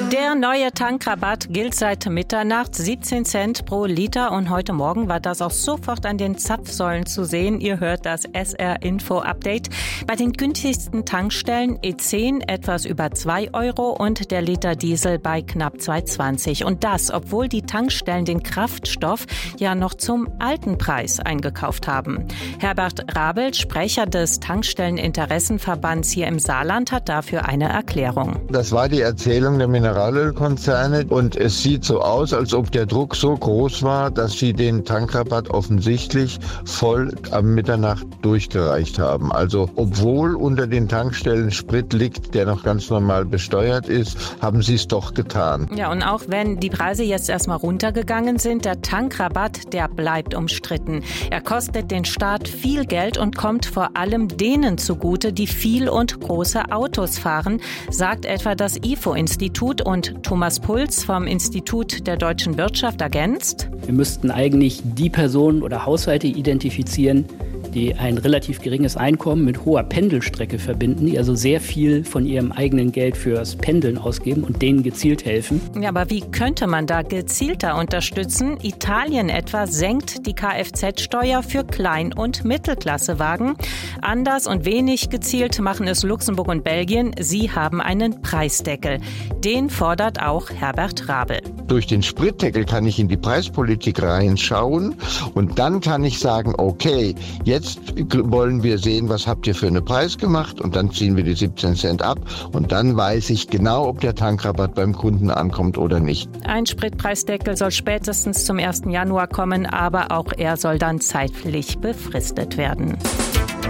Der neue Tankrabatt gilt seit Mitternacht, 17 Cent pro Liter, und heute Morgen war das auch sofort an den Zapfsäulen zu sehen. Ihr hört das SR-Info-Update. Bei den günstigsten Tankstellen E10 etwas über 2 Euro und der Liter Diesel bei knapp 2,20. Und das, obwohl die Tankstellen den Kraftstoff ja noch zum alten Preis eingekauft haben. Herbert Rabel, Sprecher des Tankstelleninteressenverbands hier im Saarland, hat dafür eine Erklärung. Das war die Erzählung der Mineralölkonzerne und es sieht so aus, als ob der Druck so groß war, dass sie den Tankrabatt offensichtlich voll am Mitternacht durchgereicht haben. Also obwohl unter den Tankstellen Sprit liegt, der noch ganz normal besteuert ist, haben sie es doch getan. Ja, und auch wenn die Preise jetzt erstmal runtergegangen sind, der Tankrabatt, der bleibt umstritten. Er kostet den Staat viel Geld und kommt vor allem denen zugute, die viel und große Autos fahren, sagt etwa das IFO-Institut, und Thomas Puls vom Institut der deutschen Wirtschaft ergänzt: Wir müssten eigentlich die Personen oder Haushalte identifizieren, die ein relativ geringes Einkommen mit hoher Pendelstrecke verbinden, die also sehr viel von ihrem eigenen Geld fürs Pendeln ausgeben und denen gezielt helfen. Ja, aber wie könnte man da gezielter unterstützen? Italien etwa senkt die Kfz-Steuer für Klein- und Mittelklassewagen. Anders und wenig gezielt machen es Luxemburg und Belgien. Sie haben einen Preisdeckel. Den fordert auch Herbert Rabel. Durch den Spritdeckel kann ich in die Preispolitik reinschauen und dann kann ich sagen, okay, jetzt wollen wir sehen, was habt ihr für einen Preis gemacht, und dann ziehen wir die 17 Cent ab und dann weiß ich genau, ob der Tankrabatt beim Kunden ankommt oder nicht. Ein Spritpreisdeckel soll spätestens zum 1. Januar kommen, aber auch er soll dann zeitlich befristet werden.